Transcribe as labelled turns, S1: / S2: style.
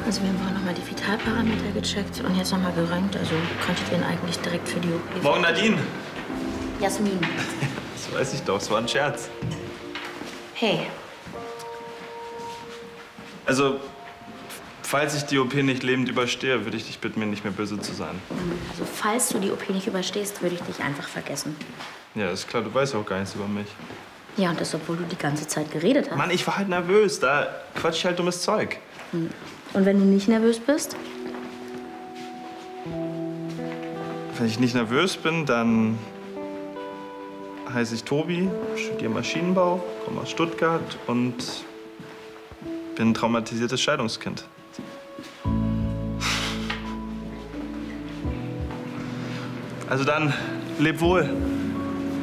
S1: Also wir haben auch nochmal die Vitalparameter gecheckt und jetzt nochmal geröntgt. Also konntet ihr ihn eigentlich direkt für die OP.
S2: Morgen Nadine.
S1: Jasmin.
S2: Das weiß ich doch, es war ein Scherz.
S1: Hey.
S2: Also, falls ich die OP nicht lebend überstehe, würde ich dich bitten, mir nicht mehr böse zu sein.
S1: Also falls du die OP nicht überstehst, würde ich dich einfach vergessen.
S2: Ja, ist klar, du weißt auch gar nichts über mich.
S1: Ja, und das, obwohl du die ganze Zeit geredet hast.
S2: Mann, ich war halt nervös, da quatsch ich halt dummes Zeug.
S1: Und wenn du nicht nervös bist?
S2: Wenn ich nicht nervös bin, dann heiße ich Tobi, studiere Maschinenbau, komme aus Stuttgart und bin ein traumatisiertes Scheidungskind. Also dann, leb wohl.